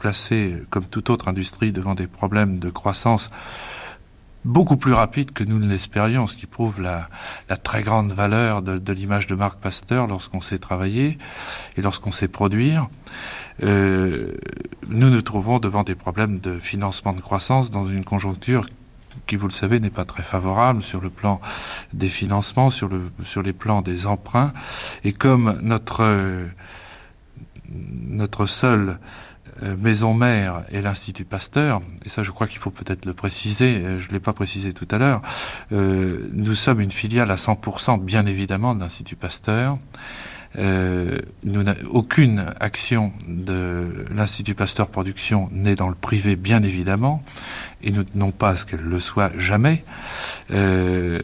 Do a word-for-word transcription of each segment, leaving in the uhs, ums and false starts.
placée, comme toute autre industrie, devant des problèmes de croissance beaucoup plus rapides que nous ne l'espérions, ce qui prouve la, la très grande valeur de, de l'image de marque Pasteur lorsqu'on sait travailler et lorsqu'on sait produire. Euh, nous nous trouvons devant des problèmes de financement de croissance dans une conjoncture qui, vous le savez, n'est pas très favorable sur le plan des financements, sur le sur les plans des emprunts. Et comme notre euh, notre seule euh, maison mère est l'Institut Pasteur, et ça je crois qu'il faut peut-être le préciser, je ne l'ai pas précisé tout à l'heure, euh, nous sommes une filiale à cent pour cent bien évidemment de l'Institut Pasteur. Euh, nous n'a, aucune action de l'Institut Pasteur Production n'est dans le privé, bien évidemment, et nous ne tenons pas à ce qu'elle le soit jamais. Euh,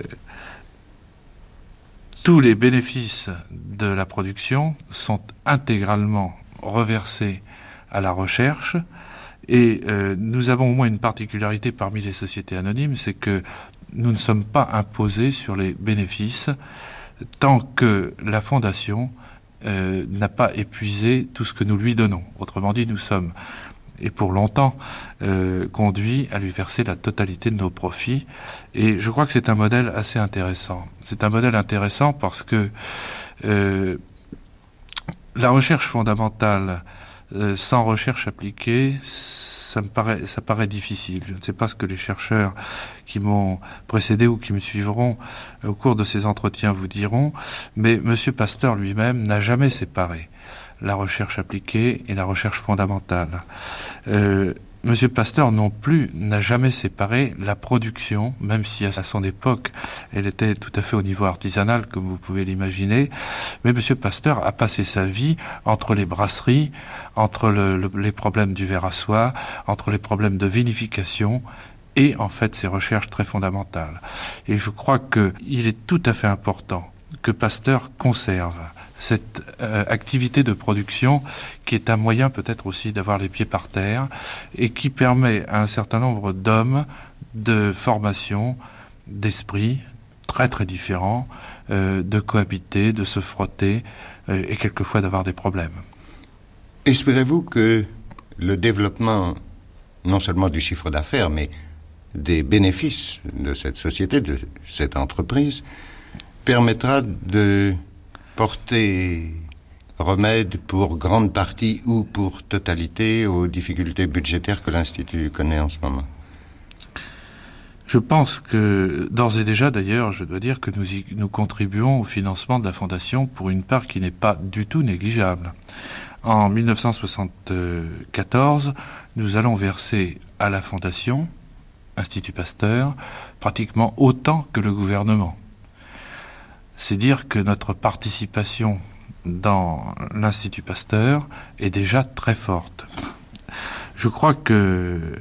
tous les bénéfices de la production sont intégralement reversés à la recherche, et euh, nous avons au moins une particularité parmi les sociétés anonymes, c'est que nous ne sommes pas imposés sur les bénéfices tant que la Fondation euh, n'a pas épuisé tout ce que nous lui donnons. Autrement dit, nous sommes, et pour longtemps, euh, conduits à lui verser la totalité de nos profits. Et je crois que c'est un modèle assez intéressant. C'est un modèle intéressant parce que euh, la recherche fondamentale, euh, sans recherche appliquée, ça me paraît, ça paraît difficile. Je ne sais pas ce que les chercheurs qui m'ont précédé ou qui me suivront au cours de ces entretiens vous diront, mais M. Pasteur lui-même n'a jamais séparé la recherche appliquée et la recherche fondamentale. Euh, M. Pasteur non plus n'a jamais séparé la production, même si à son époque elle était tout à fait au niveau artisanal, comme vous pouvez l'imaginer. Mais M. Pasteur a passé sa vie entre les brasseries, entre le, le, les problèmes du verre à soie, entre les problèmes de vinification et en fait ces recherches très fondamentales. Et je crois qu'il est tout à fait important que Pasteur conserve cette euh, activité de production qui est un moyen peut-être aussi d'avoir les pieds par terre et qui permet à un certain nombre d'hommes de formation, d'esprit très très différents, euh, de cohabiter, de se frotter euh, et quelquefois d'avoir des problèmes. Espérez-vous que le développement non seulement du chiffre d'affaires mais des bénéfices de cette société, de cette entreprise, permettra de porter remède pour grande partie ou pour totalité aux difficultés budgétaires que l'Institut connaît en ce moment? Je pense que, d'ores et déjà d'ailleurs, je dois dire que nous, y, nous contribuons au financement de la Fondation pour une part qui n'est pas du tout négligeable. En dix-neuf cent soixante-quatorze, nous allons verser à la Fondation, Institut Pasteur, pratiquement autant que le gouvernement. C'est dire que notre participation dans l'Institut Pasteur est déjà très forte. Je crois que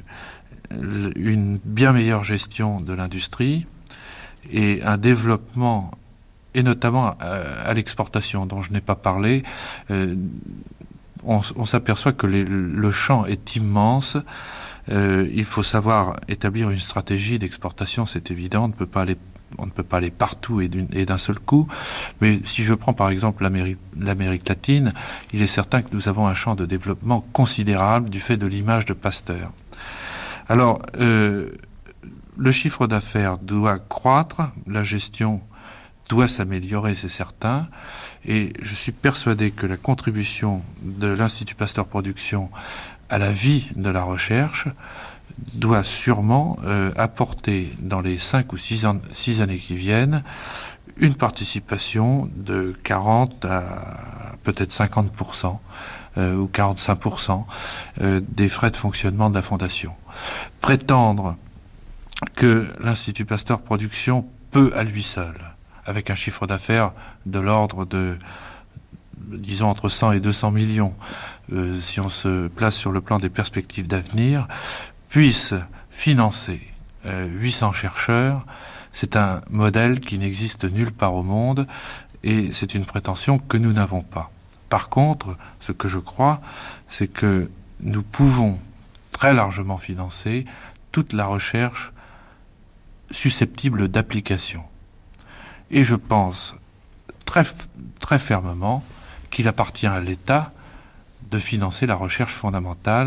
une bien meilleure gestion de l'industrie et un développement, et notamment à, à l'exportation dont je n'ai pas parlé, euh, on, on s'aperçoit que les, le champ est immense. Euh, il faut savoir établir une stratégie d'exportation, c'est évident, on ne peut pas aller On ne peut pas aller partout et, d'une, et d'un seul coup. Mais si je prends par exemple l'Amérique, l'Amérique latine, il est certain que nous avons un champ de développement considérable du fait de l'image de Pasteur. Alors, euh, le chiffre d'affaires doit croître, la gestion doit s'améliorer, c'est certain. Et je suis persuadé que la contribution de l'Institut Pasteur Production à la vie de la recherche doit sûrement euh, apporter dans les cinq ou six, an- six années qui viennent une participation de quarante à peut-être cinquante pour cent euh, ou quarante-cinq pour cent euh, des frais de fonctionnement de la Fondation. Prétendre que l'Institut Pasteur Production peut à lui seul, avec un chiffre d'affaires de l'ordre de, disons, entre cent et deux cents millions, euh, si on se place sur le plan des perspectives d'avenir, puisse financer euh, huit cents chercheurs, c'est un modèle qui n'existe nulle part au monde et c'est une prétention que nous n'avons pas. Par contre, ce que je crois, c'est que nous pouvons très largement financer toute la recherche susceptible d'application. Et je pense très, très fermement qu'il appartient à l'État de financer la recherche fondamentale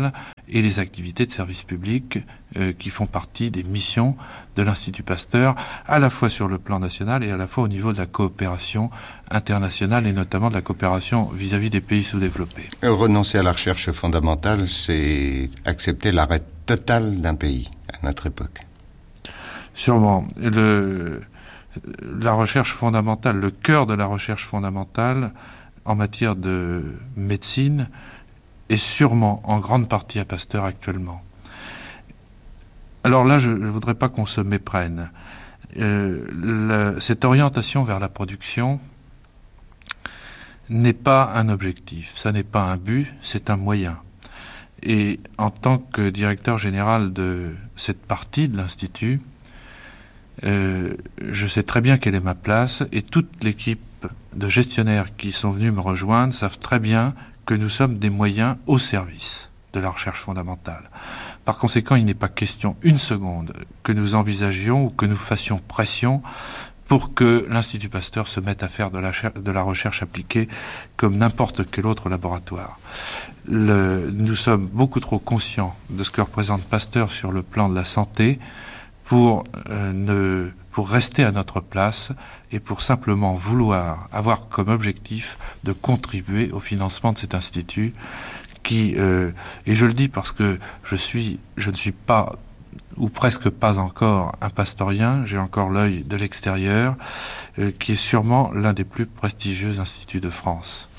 et les activités de service public euh, qui font partie des missions de l'Institut Pasteur, à la fois sur le plan national et à la fois au niveau de la coopération internationale et notamment de la coopération vis-à-vis des pays sous-développés. Renoncer à la recherche fondamentale, c'est accepter l'arrêt total d'un pays à notre époque. Sûrement. Le, la recherche fondamentale, le cœur de la recherche fondamentale en matière de médecine est sûrement en grande partie à Pasteur actuellement. Alors là, je ne voudrais pas qu'on se méprenne. Euh, la, cette orientation vers la production n'est pas un objectif, ça n'est pas un but, c'est un moyen. Et en tant que directeur général de cette partie de l'Institut, euh, je sais très bien quelle est ma place, et toute l'équipe de gestionnaires qui sont venus me rejoindre savent très bien que nous sommes des moyens au service de la recherche fondamentale. Par conséquent, il n'est pas question une seconde que nous envisagions ou que nous fassions pression pour que l'Institut Pasteur se mette à faire de la, de la recherche appliquée comme n'importe quel autre laboratoire. Le, nous sommes beaucoup trop conscients de ce que représente Pasteur sur le plan de la santé pour, euh, ne, pour rester à notre place et pour simplement vouloir avoir comme objectif de contribuer au financement de cet institut qui, euh, et je le dis parce que je suis, je ne suis pas ou presque pas encore un pastorien, j'ai encore l'œil de l'extérieur, euh, qui est sûrement l'un des plus prestigieux instituts de France.